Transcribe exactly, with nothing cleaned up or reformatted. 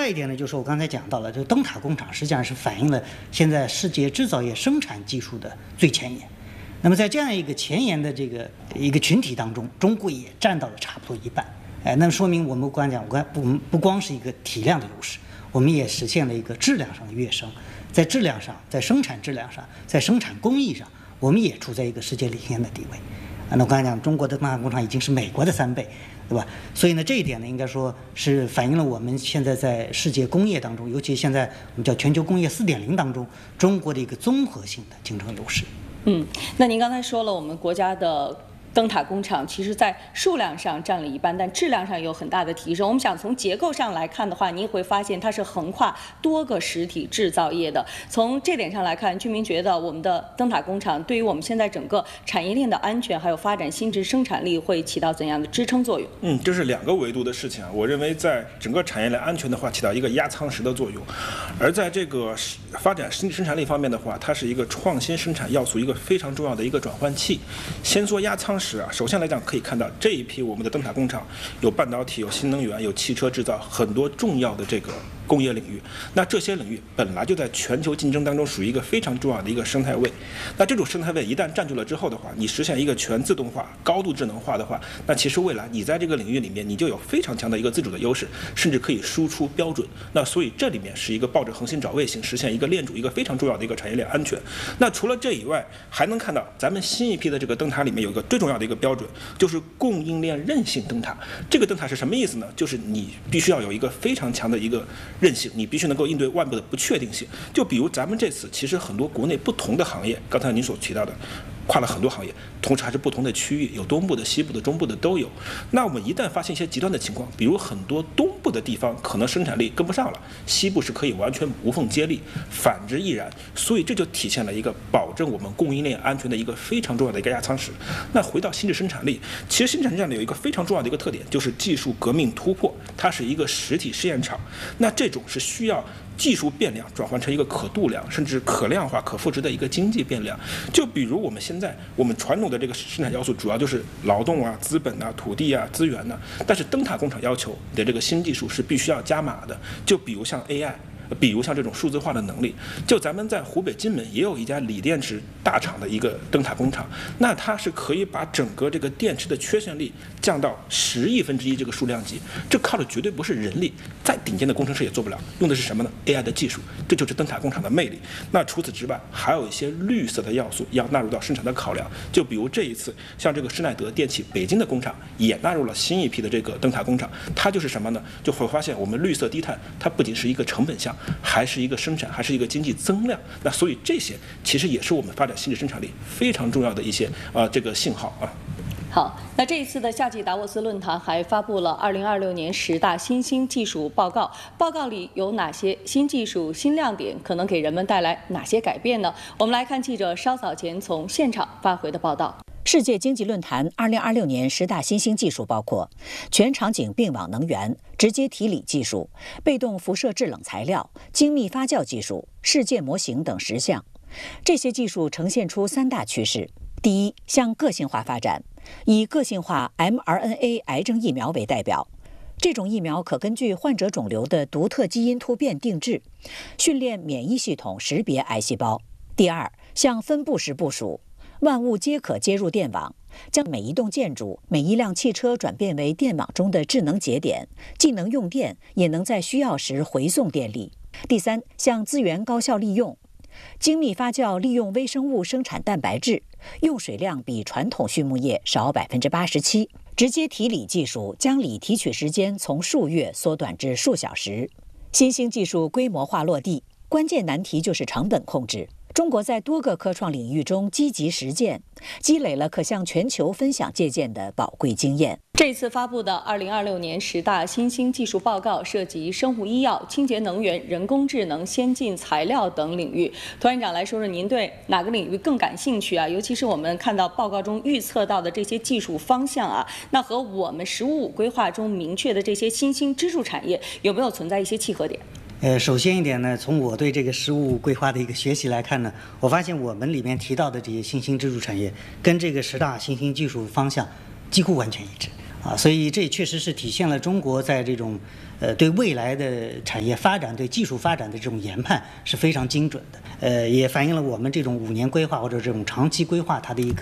外一点呢，就是我刚才讲到了，这个灯塔工厂实际上是反映了现在世界制造业生产技术的最前沿。那么在这样一个前沿的这个一个群体当中，中国也占到了差不多一半。哎，那么说明我们刚才讲，我看我们不光是一个体量的优势，我们也实现了一个质量上的跃升。在质量上，在生产质量上，在生产工艺上，我们也处在一个世界领先的地位。啊，那我刚才讲，中国的灯塔工厂已经是美国的三倍，对吧？所以呢，这一点呢，应该说是反映了我们现在在世界工业当中，尤其现在我们叫全球工业四点零当中，中国的一个综合性的竞争优势。 嗯，那您刚才说了，我们国家的灯塔工厂其实在数量上占了一半，但质量上有很大的提升。我们想从结构上来看的话，您会发现它是横跨多个实体制造业的。从这点上来看，居民觉得我们的灯塔工厂对于我们现在整个产业链的安全还有发展新质生产力会起到怎样的支撑作用？ 嗯，这是两个维度的事情啊。我认为在整个产业链安全的话，起到一个压舱石的作用；而在这个发展新质生产力方面的话，它是一个创新生产要素一个非常重要的一个转换器。先说压舱石啊，首先来讲可以看到这一批我们的灯塔工厂有半导体、有新能源、有汽车制造很多重要的这个工业领域。那这些领域本来就在全球竞争当中属于一个非常重要的一个生态位。那这种生态位一旦占据了之后的话，你实现一个全自动化、高度智能化的话，那其实未来你在这个领域里面你就有非常强的一个自主的优势，甚至可以输出标准。那所以这里面是一个抱着恒心找卫星，实现一个链主一个非常重要的一个产业链安全。那除了这以外，还能看到咱们新一批的这个灯塔里面有一个最重要的一个标准，就是供应链韧性灯塔。这个灯塔是什么意思呢？就是你必须要有一个非常强的一个韧性，你必须能够应对外部的不确定性。就比如咱们这次其实很多国内不同的行业，刚才您所提到的跨了很多行业，同时还是不同的区域，有东部的、西部的、中部的都有。那我们一旦发现一些极端的情况，比如很多东部的地方可能生产力跟不上了，西部是可以完全无缝接力，反之亦然。所以这就体现了一个保证我们供应链安全的一个非常重要的一个压舱石。那回到新质生产力，其实新质生产力有一个非常重要的一个特点，就是技术革命突破，它是一个实体试验场。那这种是需要技术变量转换成一个可度量甚至可量化可复制的一个经济变量。就比如我们现在我们传统的这个生产要素主要就是劳动啊、资本啊、土地啊、资源呐、啊，但是灯塔工厂要求你的这个新技术是必须要加码的。就比如像 A I，比如像这种数字化的能力，就咱们在湖北荆门也有一家锂电池大厂的一个灯塔工厂，那它是可以把整个这个电池的缺陷率降到十亿分之一这个数量级，这靠的绝对不是人力，再顶尖的工程师也做不了，用的是什么呢 ？A I 的技术，这就是灯塔工厂的魅力。那除此之外，还有一些绿色的要素要纳入到生产的考量，就比如这一次像这个施耐德电器北京的工厂也纳入了新一批的这个灯塔工厂，它就是什么呢？就会发现我们绿色低碳，它不仅是一个成本项，还是一个生产，还是一个经济增量。那所以这些其实也是我们发展新质生产力非常重要的一些啊、呃、这个信号啊。 好，那这一次的夏季达沃斯论坛还发布了二零二六年十大新兴技术报告，报告里有哪些新技术、新亮点，可能给人们带来哪些改变呢？我们来看记者稍早前从现场发回的报道。 世界经济论坛二零二六年十大新兴技术包括全场景并网能源、直接提锂技术、被动辐射制冷材料、精密发酵技术、世界模型等十项。这些技术呈现出三大趋势：第一，向个性化发展，以个性化 mRNA 癌症疫苗为代表。这种疫苗可根据患者肿瘤的独特基因突变定制，训练免疫系统识别癌细胞。第二，向分布式部署，万物皆可接入电网，将每一栋建筑、每一辆汽车转变为电网中的智能节点，既能用电，也能在需要时回送电力。第三，向资源高效利用，精密发酵利用微生物生产蛋白质，用水量比传统畜牧业少百分之八十七。直接提锂技术将锂提取时间从数月缩短至数小时。新兴技术规模化落地，关键难题就是成本控制。中国在多个科创领域中积极实践，积累了可向全球分享借鉴的宝贵经验。 这次发布的二零二六年十大新兴技术报告涉及生物医药、清洁能源、人工智能、先进材料等领域。涂院长来说说，您对哪个领域更感兴趣啊？尤其是我们看到报告中预测到的这些技术方向啊，那和我们“十五五”规划中明确的这些新兴支柱产业有没有存在一些契合点？ 呃，首先一点呢，从我对这个“十五五”规划的一个学习来看呢，我发现我们里面提到的这些新兴支柱产业，跟这个十大新兴技术方向几乎完全一致。 啊，所以这确实是体现了中国在这种呃对未来的产业发展、对技术发展的这种研判是非常精准的，呃，也反映了我们这种五年规划或者这种长期规划它的一个。